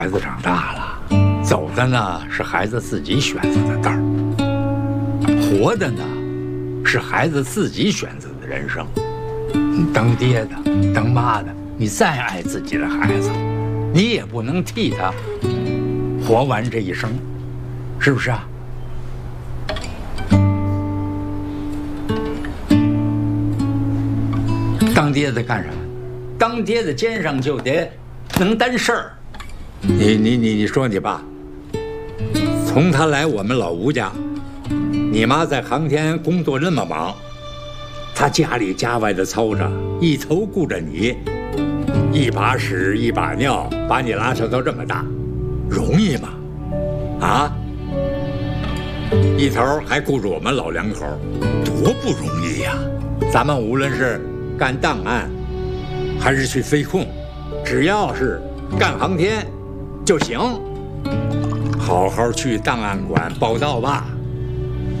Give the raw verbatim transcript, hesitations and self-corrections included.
孩子长大了，走的呢是孩子自己选择的道儿，活的呢是孩子自己选择的人生。你当爹的、当妈的，你再爱自己的孩子，你也不能替他活完这一生，是不是啊？当爹的干啥？当爹的肩上就得能担事儿。你你你你说你爸，从他来我们老吴家，你妈在航天工作那么忙，他家里家外的操着，一头顾着你，一把屎一把尿把你拉扯到这么大，容易吗？啊？一头还顾着我们老两口，多不容易呀！咱们无论是干档案，还是去飞控，只要是干航天就行。好好去档案馆报道吧。